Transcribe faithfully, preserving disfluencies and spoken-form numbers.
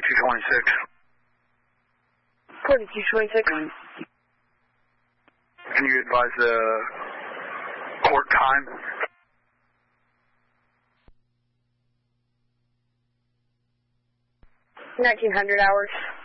forty-two twenty-six. forty-two twenty-six. Can you advise the court time? nineteen hundred hours.